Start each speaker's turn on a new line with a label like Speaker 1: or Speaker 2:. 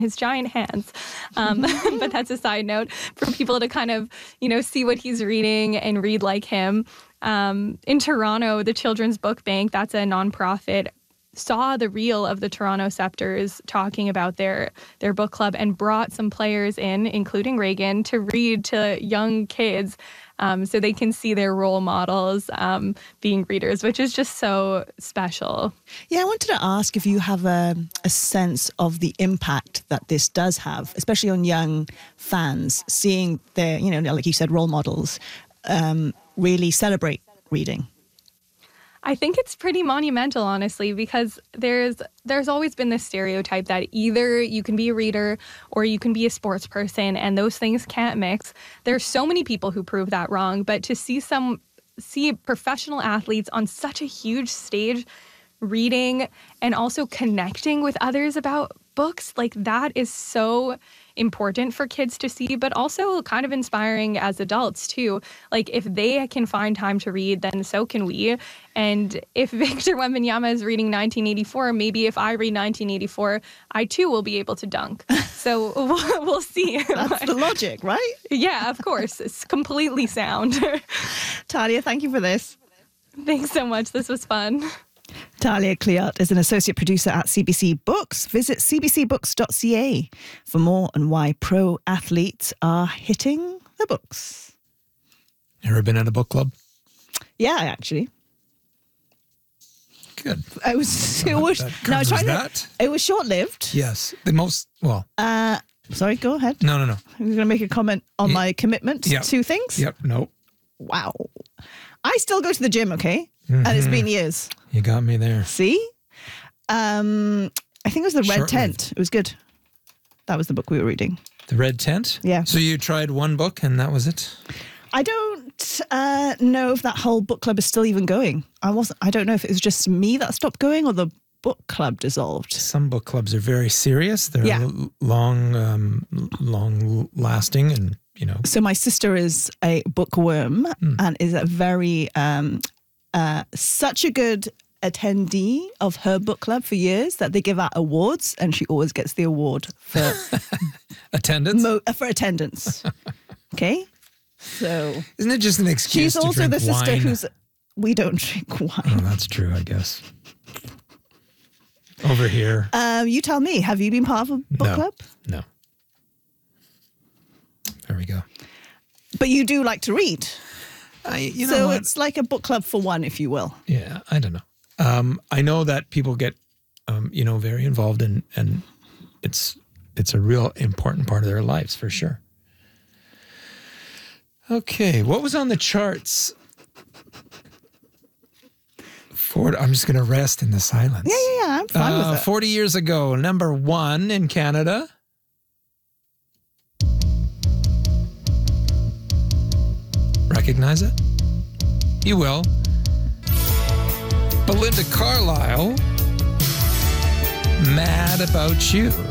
Speaker 1: his giant hands. But that's a side note for people to kind of, see what he's reading and read like him. In Toronto, the Children's Book Bank, that's a nonprofit, saw the reel of the Toronto Scepters talking about their book club and brought some players in, including Reagan, to read to young kids so they can see their role models being readers, which is just so special.
Speaker 2: Yeah, I wanted to ask if you have a sense of the impact that this does have, especially on young fans, seeing their, like you said, role models really celebrate reading.
Speaker 1: I think it's pretty monumental, honestly, because there's always been this stereotype that either you can be a reader or you can be a sports person, and those things can't mix. There's so many people who prove that wrong, but to see professional athletes on such a huge stage reading and also connecting with others about books, like that is so important for kids to see, but also kind of inspiring as adults too. Like if they can find time to read, then so can we. And if Victor Wembanyama is reading 1984, maybe if I read 1984, I too will be able to dunk. So we'll see.
Speaker 2: That's the logic, right?
Speaker 1: Yeah, of course. It's completely sound.
Speaker 2: Talia, thank you for this.
Speaker 1: Thanks so much. This was fun.
Speaker 2: Talia Cleart is an associate producer at CBC Books. Visit cbcbooks.ca for more on why pro athletes are hitting the books.
Speaker 3: Ever been at a book club?
Speaker 2: Yeah, actually.
Speaker 3: Good.
Speaker 2: It was short-lived.
Speaker 3: Yes.
Speaker 2: Sorry, go ahead.
Speaker 3: No.
Speaker 2: I'm going to make a comment on my commitment to things.
Speaker 3: Yep, no.
Speaker 2: Wow. I still go to the gym, okay? Mm-hmm. And it's been years.
Speaker 3: You got me there.
Speaker 2: See? I think it was The Red Tent. It was good. That was the book we were reading.
Speaker 3: The Red Tent?
Speaker 2: Yeah.
Speaker 3: So you tried one book and that was it?
Speaker 2: I don't know if that whole book club is still even going. I don't know if it was just me that stopped going or the book club dissolved.
Speaker 3: Some book clubs are very serious. They're long lasting and,
Speaker 2: So my sister is a bookworm and is a very... such a good attendee of her book club for years that they give out awards, and she always gets the award for
Speaker 3: attendance.
Speaker 2: For attendance. Okay, so
Speaker 3: isn't it just an excuse?
Speaker 2: She's also the sister
Speaker 3: wine?
Speaker 2: We don't drink wine.
Speaker 3: Oh, that's true, I guess. Over here.
Speaker 2: You tell me. Have you been part of a book club?
Speaker 3: No. There we go.
Speaker 2: But you do like to read.
Speaker 3: So
Speaker 2: it's like a book club for one, if you will.
Speaker 3: Yeah, I don't know. I know that people get, very involved and it's a real important part of their lives for sure. Okay, what was on the charts? I'm just going to rest in the silence.
Speaker 2: Yeah, I'm fine with it.
Speaker 3: 40 years ago, number 1 in Canada. Recognize it? You will. Belinda Carlisle, Mad About You.